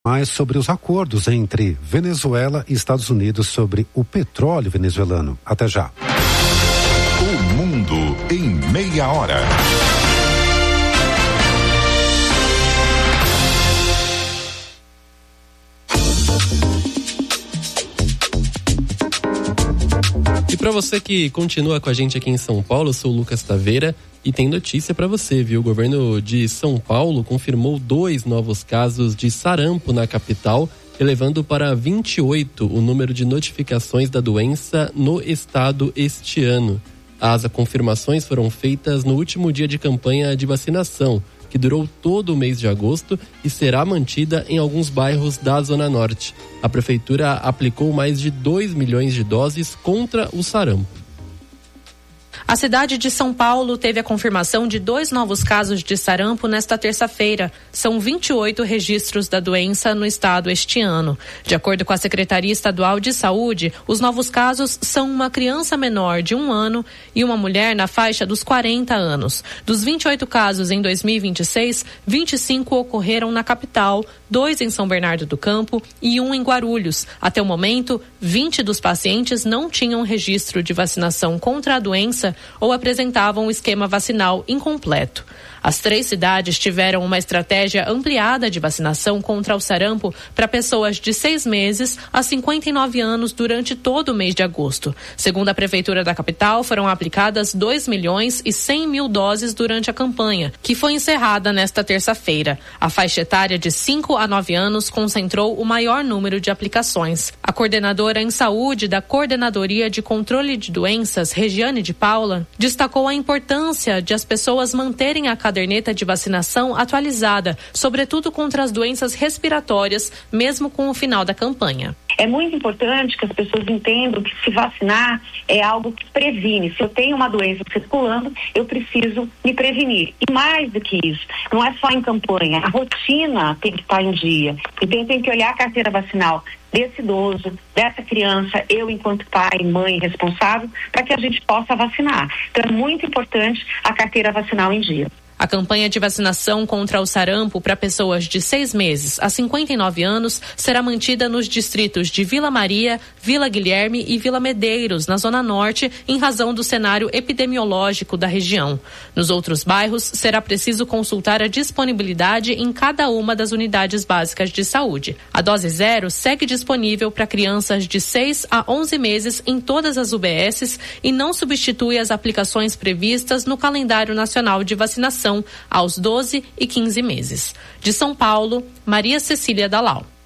mais sobre os acordos entre Venezuela e Estados Unidos sobre o petróleo venezuelano. Até já. O mundo em meia hora. E para você que continua com a gente aqui em São Paulo, eu sou o Lucas Taveira e tem notícia para você, viu? O governo de São Paulo confirmou 2 novos casos de sarampo na capital, elevando para 28 o número de notificações da doença no estado este ano. As confirmações foram feitas no último dia de campanha de vacinação, que durou todo o mês de agosto e será mantida em alguns bairros da Zona Norte. A prefeitura aplicou mais de 2 milhões de doses contra o sarampo. A cidade de São Paulo teve a confirmação de 2 novos casos de sarampo nesta terça-feira. São 28 registros da doença no estado este ano. De acordo com a Secretaria Estadual de Saúde, os novos casos são uma criança menor de 1 ano e uma mulher na faixa dos 40 anos. Dos 28 casos em 2026, 25 ocorreram na capital, 2 em São Bernardo do Campo e 1 em Guarulhos. Até o momento, 20 dos pacientes não tinham registro de vacinação contra a doença ou apresentavam um esquema vacinal incompleto. As 3 cidades tiveram uma estratégia ampliada de vacinação contra o sarampo para pessoas de 6 meses a 59 anos durante todo o mês de agosto. Segundo a Prefeitura da capital, foram aplicadas 2 milhões e 100 mil doses durante a campanha, que foi encerrada nesta terça-feira. A faixa etária de 5 a 9 anos concentrou o maior número de aplicações. A coordenadora em saúde da Coordenadoria de Controle de Doenças, Regiane de Paula, destacou a importância de as pessoas manterem a caderneta de vacinação atualizada, sobretudo contra as doenças respiratórias, mesmo com o final da campanha. É muito importante que as pessoas entendam que se vacinar é algo que previne. Se eu tenho uma doença circulando, eu preciso me prevenir. E mais do que isso, não é só em campanha, a rotina tem que estar em dia. Então tem que olhar a carteira vacinal desse idoso, dessa criança, eu enquanto pai, mãe responsável, para que a gente possa vacinar. Então é muito importante a carteira vacinal em dia. A campanha de vacinação contra o sarampo para pessoas de 6 meses a 59 anos será mantida nos distritos de Vila Maria, Vila Guilherme e Vila Medeiros, na Zona Norte, em razão do cenário epidemiológico da região. Nos outros bairros, será preciso consultar a disponibilidade em cada uma das unidades básicas de saúde. A dose 0 segue disponível para crianças de 6 a 11 meses em todas as UBSs e não substitui as aplicações previstas no calendário nacional de vacinação aos 12 e 15 meses. De São Paulo, Maria Cecília Dalal.